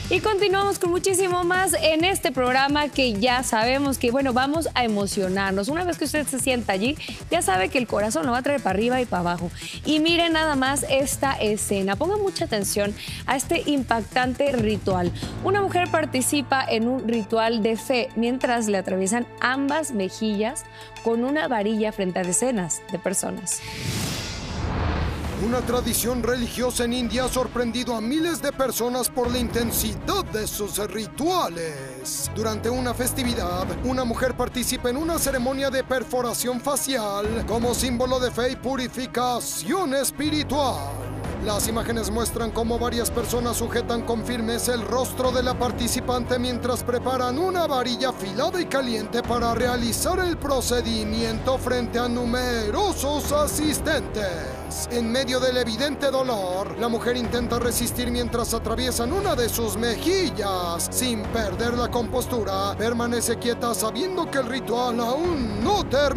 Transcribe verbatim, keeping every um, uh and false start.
Y continuamos con muchísimo más en este programa que ya sabemos que, bueno, vamos a emocionarnos. Una vez que usted se sienta allí, ya sabe que el corazón lo va a traer para arriba y para abajo. Y miren nada más esta escena. Pongan mucha atención a este impactante ritual. Una mujer participa en un ritual de fe mientras le atraviesan ambas mejillas con una varilla frente a decenas de personas. Una tradición religiosa en India ha sorprendido a miles de personas por la intensidad de sus rituales. Durante una festividad, una mujer participa en una ceremonia de perforación facial como símbolo de fe y purificación espiritual. Las imágenes muestran cómo varias personas sujetan con firmeza el rostro de la participante mientras preparan una varilla afilada y caliente para realizar el procedimiento frente a numerosos asistentes. En medio del evidente dolor, la mujer intenta resistir mientras atraviesan una de sus mejillas. Sin perder la compostura, permanece quieta sabiendo que el ritual aún no termina.